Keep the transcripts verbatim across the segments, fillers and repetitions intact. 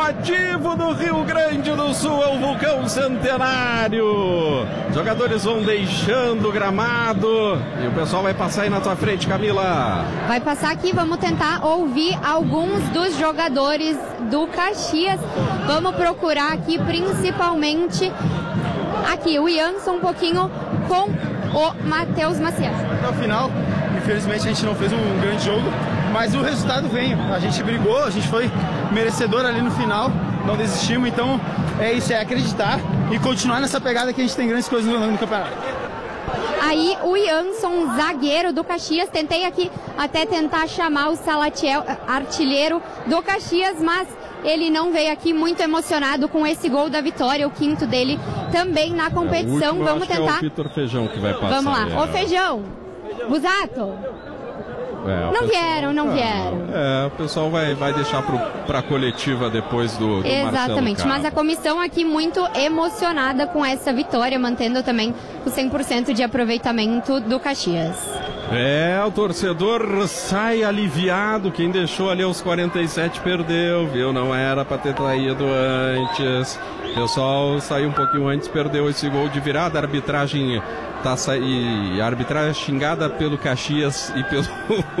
ativo do Rio Grande do Sul, é o Vulcão Centenário. Jogadores vão deixando o gramado e o pessoal vai passar aí na tua frente, Camila. Vai passar aqui, vamos tentar ouvir alguns dos jogadores do Caxias. Vamos procurar aqui principalmente aqui o Jansson um pouquinho com o Matheus Maciel. No final, infelizmente a gente não fez um grande jogo, mas o resultado veio. A gente brigou, a gente foi merecedor ali no final, não desistimos, então é isso, é acreditar e continuar nessa pegada que a gente tem grandes coisas no, no campeonato. Aí o Jansson, zagueiro do Caxias, tentei aqui até tentar chamar o Salatiel, artilheiro do Caxias, mas ele não veio aqui, muito emocionado com esse gol da vitória, o quinto dele também na competição. É, último, vamos tentar. É o Vitor Feijão que vai passar. Vamos lá, é. ô Feijão, Busato. É, não pessoal, vieram, não ah, vieram. É, o pessoal vai, vai deixar para a coletiva depois do, do Exatamente, mas a comissão aqui muito emocionada com essa vitória, mantendo também o cem por cento de aproveitamento do Caxias. É, o torcedor sai aliviado, quem deixou ali aos quarenta e sete perdeu, viu? Não era para ter traído antes. O pessoal saiu um pouquinho antes, perdeu esse gol de virada, a arbitragem... Tá, e a arbitragem xingada pelo Caxias e pelo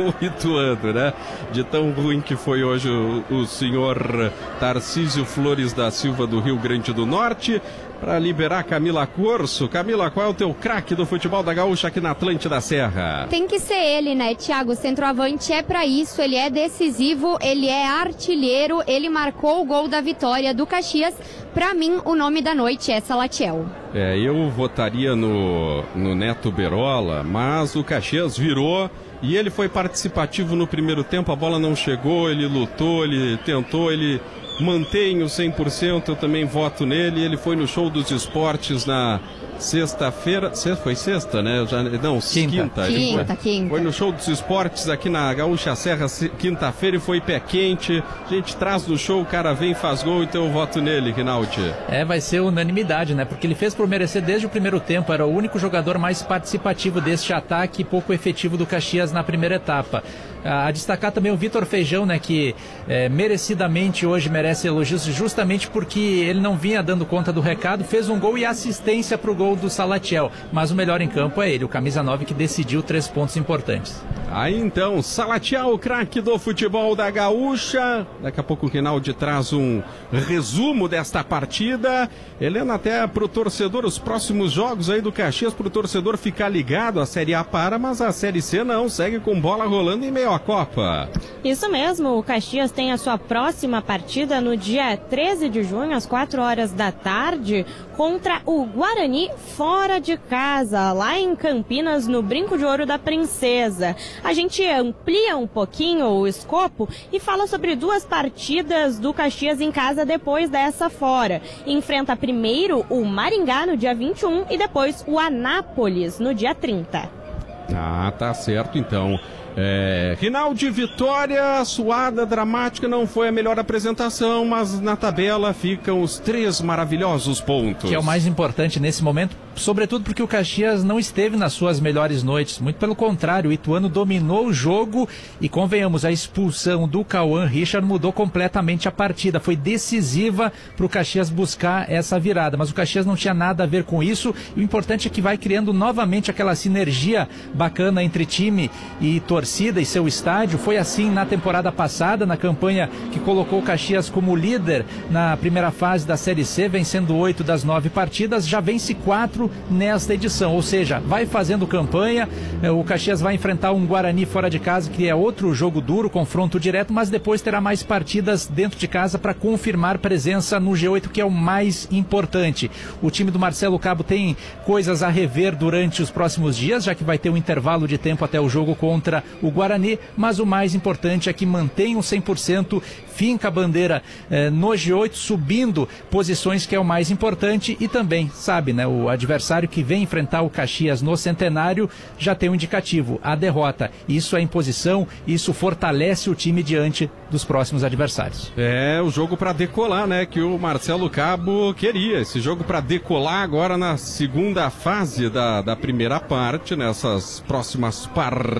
Ituano, né? De tão ruim que foi hoje o, o senhor Tarcísio Flores da Silva do Rio Grande do Norte. Para liberar Camila Corso. Camila, qual é o teu craque do futebol da Gaúcha aqui na Atlântida Serra? Tem que ser ele, né, Thiago? O centroavante é para isso, ele é decisivo, ele é artilheiro, ele marcou o gol da vitória do Caxias. Para mim, o nome da noite é Salatiel. É, eu votaria no, no Neto Berola, mas o Caxias virou e ele foi participativo no primeiro tempo, a bola não chegou, ele lutou, ele tentou, ele... mantém o cem por cento, eu também voto nele. Ele foi no Show dos Esportes na sexta-feira. Foi sexta, né? Já, não, quinta. Quinta, quinta, foi, quinta. Foi no Show dos Esportes aqui na Gaúcha Serra, quinta-feira, e foi pé quente. A gente traz do show, o cara vem e faz gol, então eu voto nele, Rinaldi. É, vai ser unanimidade, né? Porque ele fez por merecer desde o primeiro tempo. Era o único jogador mais participativo deste ataque pouco efetivo do Caxias na primeira etapa. A destacar também o Vitor Feijão, né, que é, merecidamente hoje merece elogios justamente porque ele não vinha dando conta do recado, fez um gol e assistência para o gol do Salatiel, mas o melhor em campo é ele, o camisa nove, que decidiu três pontos importantes. Aí então, Salatiel, o craque do futebol da Gaúcha. Daqui a pouco o Rinaldi traz um resumo desta partida. Helena, até pro torcedor, os próximos jogos aí do Caxias, pro torcedor ficar ligado, a Série A para, mas a Série C não, segue com bola rolando em meio à Copa. Isso mesmo, o Caxias tem a sua próxima partida no dia treze de junho, às quatro horas da tarde, contra o Guarani fora de casa, lá em Campinas, no Brinco de Ouro da Princesa. A gente amplia um pouquinho o escopo e fala sobre duas partidas do Caxias em casa depois dessa fora. Enfrenta primeiro o Maringá no dia vinte e um e depois o Anápolis no dia trinta. Ah, tá certo então. É, Rinaldi, vitória suada, dramática, não foi a melhor apresentação, mas na tabela ficam os três maravilhosos pontos. Que é o mais importante nesse momento, sobretudo porque o Caxias não esteve nas suas melhores noites, muito pelo contrário, o Ituano dominou o jogo e, convenhamos, a expulsão do Cauã Richard mudou completamente a partida, foi decisiva para o Caxias buscar essa virada, mas o Caxias não tinha nada a ver com isso, e o importante é que vai criando novamente aquela sinergia bacana entre time e torcida e seu estádio. Foi assim na temporada passada, na campanha que colocou o Caxias como líder na primeira fase da Série C, vencendo oito das nove partidas, já vence quatro nesta edição, ou seja, vai fazendo campanha. O Caxias vai enfrentar um Guarani fora de casa, que é outro jogo duro, confronto direto, mas depois terá mais partidas dentro de casa para confirmar presença no G oito, que é o mais importante. O time do Marcelo Cabo tem coisas a rever durante os próximos dias, já que vai ter um intervalo de tempo até o jogo contra o Guarani, mas o mais importante é que mantenha o cem por cento, finca a bandeira eh, no G oito, subindo posições, que é o mais importante, e também, sabe, né, o adversário que vem enfrentar o Caxias no Centenário já tem um indicativo, a derrota. Isso é imposição, isso fortalece o time diante dos próximos adversários. É o jogo para decolar, né, que o Marcelo Cabo queria, esse jogo para decolar agora na segunda fase da, da primeira parte, nessas próximas partidas.